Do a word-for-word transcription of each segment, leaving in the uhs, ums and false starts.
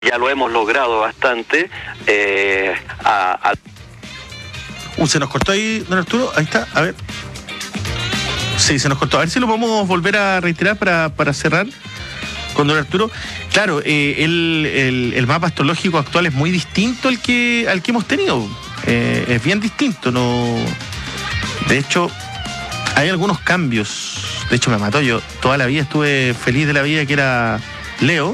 ya lo hemos logrado bastante. Eh, a, a... Uh, se nos cortó ahí, don Arturo, ahí está, a ver. Sí, se nos cortó. A ver si lo podemos volver a reiterar para, para cerrar con don Arturo. Claro, eh, el, el, el mapa astrológico actual es muy distinto al que, al que hemos tenido. Eh, es bien distinto, no. De hecho, hay algunos cambios. De hecho, me mató. Yo toda la vida estuve feliz de la vida que era Leo.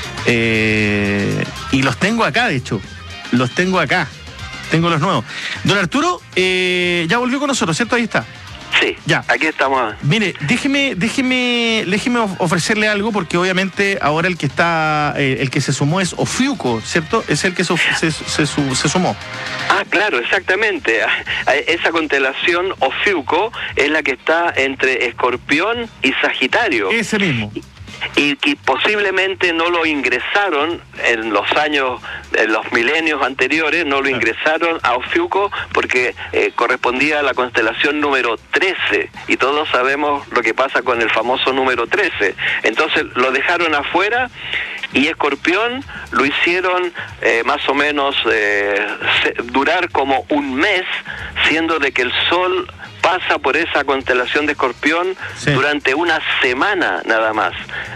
Eh, y los tengo acá, de hecho. Los tengo acá. Tengo los nuevos. Don Arturo, eh, ya volvió con nosotros, ¿cierto? Ahí está. Sí, ya. Aquí estamos. Mire, déjeme, déjeme, déjeme ofrecerle algo, porque obviamente ahora el que está, eh, el que se sumó es Ofiuco, ¿cierto? Es el que se, se, se, se, se sumó. Ah, claro, exactamente. Esa constelación Ofiuco es la que está entre Escorpión y Sagitario. Ese mismo. Y que posiblemente no lo ingresaron en los años, en los milenios anteriores, no lo ingresaron a Ofiuco porque eh, correspondía a la constelación número trece, y todos sabemos lo que pasa con el famoso número trece. Entonces lo dejaron afuera, y Escorpión lo hicieron eh, más o menos eh, durar como un mes, siendo de que el Sol pasa por esa constelación de Escorpión sí. durante una semana nada más.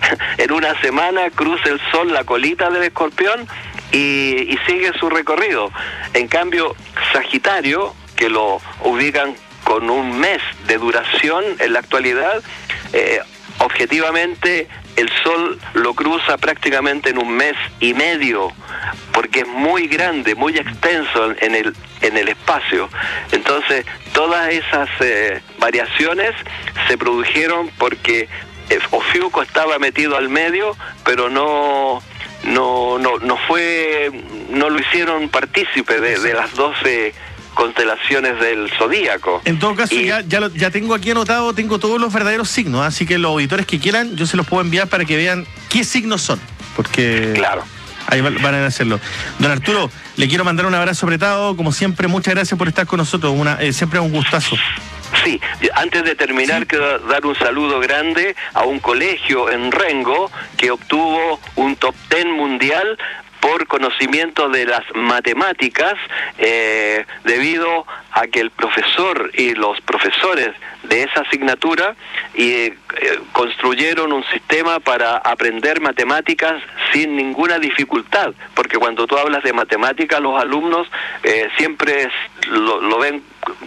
En una semana cruza el Sol la colita del Escorpión y, y sigue su recorrido. En cambio, Sagitario, que lo ubican con un mes de duración en la actualidad, eh, objetivamente el Sol lo cruza prácticamente en un mes y medio, porque es muy grande, muy extenso en el en el espacio. Entonces, todas esas eh, variaciones se produjeron porque eh, Ofiuco estaba metido al medio, pero no no no no fue no lo hicieron partícipe de, de las doce constelaciones del zodíaco. En todo caso, y... ya, ya, lo, ya tengo aquí anotado, tengo todos los verdaderos signos, así que los auditores que quieran, yo se los puedo enviar para que vean qué signos son, porque claro, ahí van a hacerlo. Don Arturo, le quiero mandar un abrazo apretado, como siempre, muchas gracias por estar con nosotros, una, eh, siempre es un gustazo. Sí, antes de terminar, sí. quiero dar un saludo grande a un colegio en Rengo que obtuvo un top ten mundial por conocimiento de las matemáticas, eh, debido a que el profesor y los profesores de esa asignatura y, eh, construyeron un sistema para aprender matemáticas sin ninguna dificultad, porque cuando tú hablas de matemáticas, los alumnos eh, siempre lo, lo ven,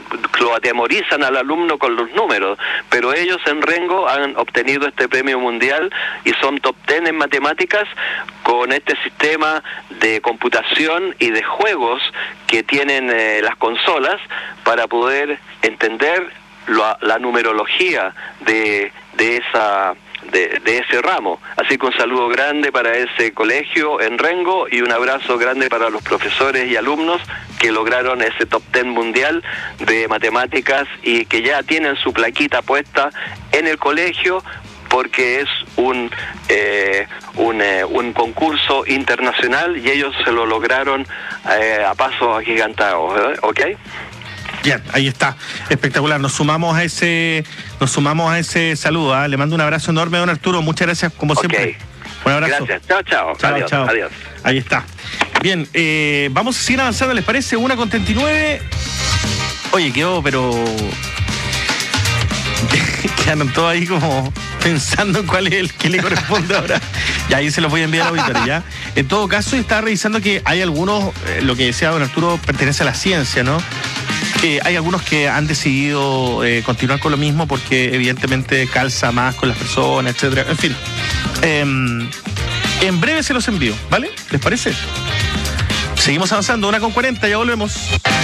lo atemorizan al alumno con los números, pero ellos en Rengo han obtenido este premio mundial y son top ten en matemáticas con este sistema de computación y de juegos que tienen eh, las consolas para poder entender la, la numerología de, de esa de, de ese ramo. Así que un saludo grande para ese colegio en Rengo y un abrazo grande para los profesores y alumnos que lograron ese top ten mundial de matemáticas y que ya tienen su plaquita puesta en el colegio, porque es un eh, un, eh, un concurso internacional y ellos se lo lograron eh, a pasos agigantados, ¿eh? ¿Ok? Bien, ahí está, espectacular. Nos sumamos a ese, nos sumamos a ese saludo. ¿eh? Le mando un abrazo enorme a don Arturo. Muchas gracias, como okay. siempre. Un abrazo. Gracias. Chao, chao. chao adiós, chao. Adiós. Ahí está. Bien, eh, vamos a seguir avanzando, ¿les parece? una con treinta y nueve. Oye, quedó, pero quedaron todos ahí como pensando en cuál es el que le corresponde ahora. Y ahí se los voy a enviar a auditores, ¿ya? En todo caso, estaba revisando que hay algunos, eh, lo que decía don Arturo pertenece a la ciencia, ¿no? Que hay algunos que han decidido eh, continuar con lo mismo porque evidentemente calza más con las personas, etcétera. En fin, eh, en breve se los envío, ¿vale? ¿Les parece? Seguimos avanzando, una con cuarenta, ya volvemos.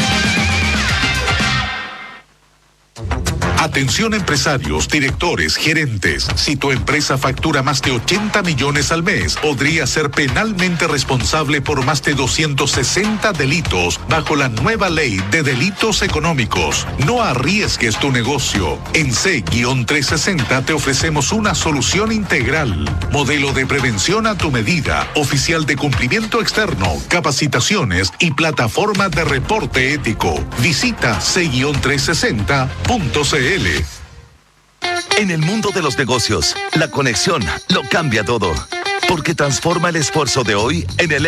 Atención empresarios, directores, gerentes. Si tu empresa factura más de ochenta millones al mes, podría ser penalmente responsable por más de doscientos sesenta delitos bajo la nueva ley de delitos económicos. No arriesgues tu negocio. En C trescientos sesenta te ofrecemos una solución integral. Modelo de prevención a tu medida, oficial de cumplimiento externo, capacitaciones y plataforma de reporte ético. Visita C trescientos sesenta punto c l. En el mundo de los negocios, la conexión lo cambia todo. porque transforma el esfuerzo de hoy en el